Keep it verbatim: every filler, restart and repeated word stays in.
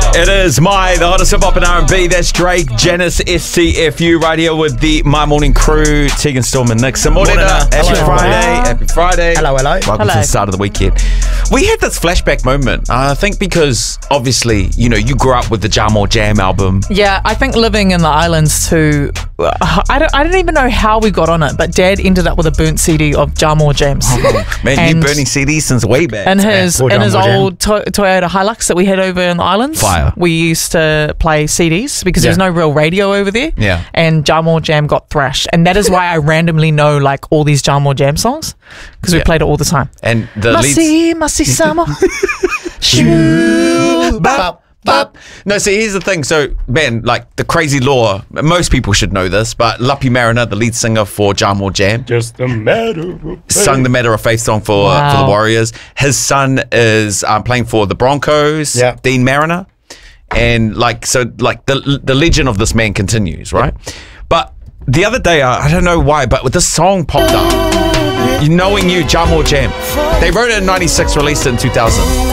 It is my, the hottest hip hop and R and B. That's Drake, Janice, S T F U, right here with the My Morning crew, Tegan, Storm and Nick. Morning, Happy Hello. Friday. Happy Friday. Hello, hello. Welcome Hello. to the start of the weekend. We had this flashback moment, uh, I think because obviously, you know, you grew up with the Jamal Jam album. Yeah, I think living in the islands too. I don't. I don't even know how we got on it, but Dad ended up with a burnt C D of Jamal Jams. Man, And- you burning C Ds since way back. And his Poor in his Jamal Jam. old to- Toyota Hilux that we had over in the islands, Fire. we used to play C Ds because there's Yeah. no real radio over there. Yeah. And Jamal Jam got thrashed, and that is why I randomly know like all these Jamal Jam songs because we Yeah. played it all the time. And the leads. Musty, musty summer. Shoo, bop. But no, see, here's the thing. So, Ben, like the crazy lore, most people should know this, but Luppy Mariner, the lead singer for Jamal Jam, Just a matter of faith. sung the Matter of Faith song for Wow. for the Warriors. His son is um, playing for the Broncos, Yeah. Dean Mariner, and like so, like the the legend of this man continues, right? But the other day, I, I don't know why, but with this song popped up. Knowing you, Jamal Jam, they wrote it in ninety-six, released it in two thousand.